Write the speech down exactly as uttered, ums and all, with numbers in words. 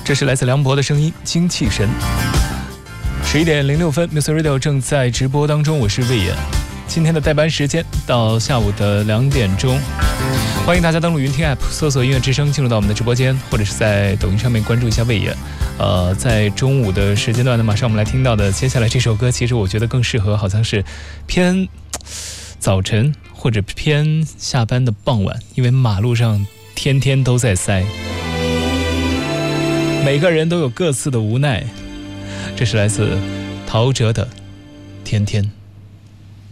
这是来自梁博的声音，精气神。十一点零六分 ，Music Radio 正在直播当中，我是魏岩。今天的代班时间到下午的两点钟，欢迎大家登录云听 App， 搜索音乐之声，进入到我们的直播间，或者是在抖音上面关注一下魏岩。呃，在中午的时间段呢，马上我们来听到的接下来这首歌，其实我觉得更适合，好像是偏早晨或者偏下班的傍晚，因为马路上天天都在塞，每个人都有各自的无奈。这是来自陶喆的《天天》。